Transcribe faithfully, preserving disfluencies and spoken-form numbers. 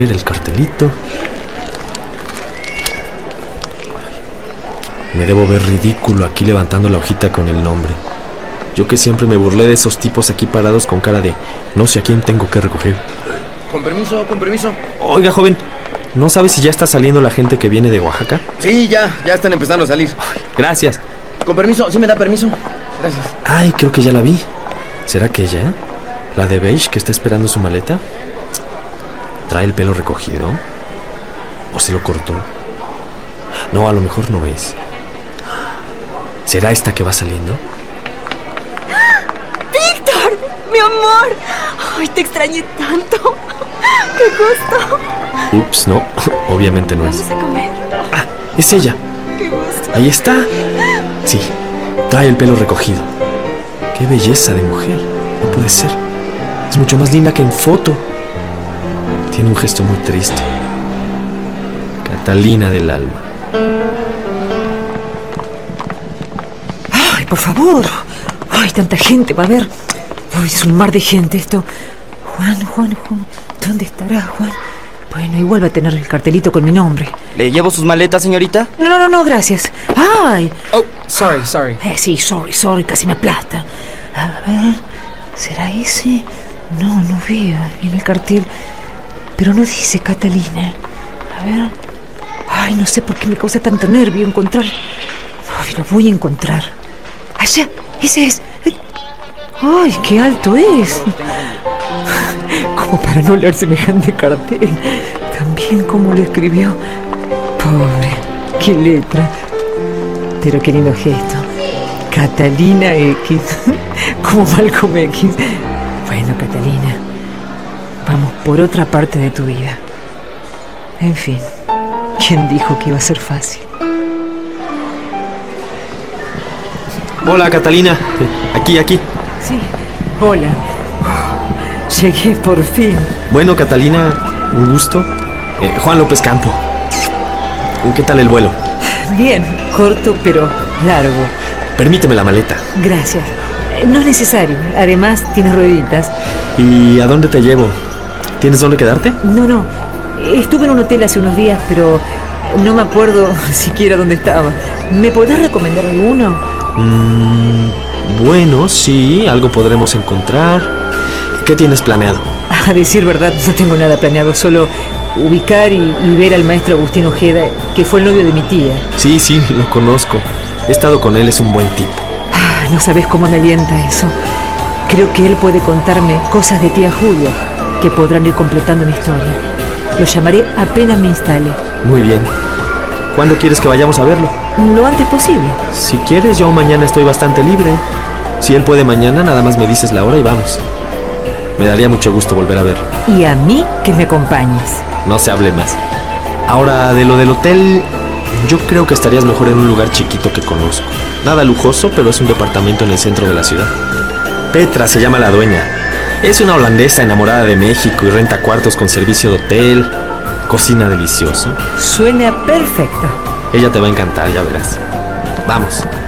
El cartelito. Me debo ver ridículo aquí levantando la hojita con el nombre. Yo que siempre me burlé de esos tipos aquí parados con cara de no sé a quién tengo que recoger. Con permiso, con permiso. Oiga, joven, ¿no sabe si ya está saliendo la gente que viene de Oaxaca? Sí, ya, ya están empezando a salir. Gracias. Con permiso, ¿sí me da permiso? Gracias. Ay, creo que ya la vi. ¿Será que ella? ¿La de beige que está esperando su maleta? ¿Trae el pelo recogido? ¿O se lo cortó? No, a lo mejor no es. ¿Será esta que va saliendo? ¡Víctor! ¡Mi amor! ¡Ay, te extrañé tanto! ¡Qué gusto! Ups, no, obviamente no es. Vamos a comer. Ah, es ella. ¡Qué gusto! Ahí está. Sí, trae el pelo recogido. ¡Qué belleza de mujer! No puede ser. Es mucho más linda que en foto. Tiene un gesto muy triste. Catalina del alma. Ay, por favor. Ay, tanta gente va a ver. Ay, es un mar de gente esto. Juan, Juan, Juan. ¿Dónde estará Juan? Bueno, igual va a tener el cartelito con mi nombre. ¿Le llevo sus maletas, señorita? No, no, no, no, gracias. Ay. Oh, sorry, sorry. Eh, sí, sorry, sorry, casi me aplasta. A ver, ¿será ese? No, no veo en el cartel. Pero no dice Catalina. A ver. Ay, no sé por qué me causa tanto nervio encontrar. Ay, lo voy a encontrar. Allá, ese es. Ay, qué alto es. Como para no leer semejante cartel. También como lo escribió. Pobre, qué letra. Pero qué lindo gesto. Catalina X. Como Malcolm X. Bueno, Catalina, vamos por otra parte de tu vida. En fin, ¿quién dijo que iba a ser fácil? Hola, Catalina. Aquí, aquí. Sí, hola. Llegué por fin. Bueno, Catalina, un gusto. Eh, Juan López Campo. ¿Qué tal el vuelo? Bien, corto pero largo. Permíteme la maleta. Gracias. No es necesario. Además, tienes rueditas. ¿Y a dónde te llevo? ¿Tienes dónde quedarte? No, no. Estuve en un hotel hace unos días, pero no me acuerdo siquiera dónde estaba. ¿Me podrás recomendar alguno? Mm, bueno, sí, algo podremos encontrar. ¿Qué tienes planeado? A decir verdad, no tengo nada planeado. Solo ubicar y, y ver al maestro Agustín Ojeda, que fue el novio de mi tía. Sí, sí, lo conozco. He estado con él, es un buen tipo. Ah, no sabes cómo me alienta eso. Creo que él puede contarme cosas de tía Julia que podrán ir completando mi historia. Lo llamaré apenas me instale. Muy bien. ¿Cuándo quieres que vayamos a verlo? Lo antes posible. Si quieres, yo mañana estoy bastante libre. Si él puede mañana, nada más me dices la hora y vamos. Me daría mucho gusto volver a verlo. Y a mí que me acompañes. No se hable más. Ahora, de lo del hotel, yo creo que estarías mejor en un lugar chiquito que conozco. Nada lujoso, pero es un departamento en el centro de la ciudad. Petra se llama la dueña. Es una holandesa enamorada de México y renta cuartos con servicio de hotel. Cocina delicioso. Suena perfecto. Ella te va a encantar, ya verás. Vamos.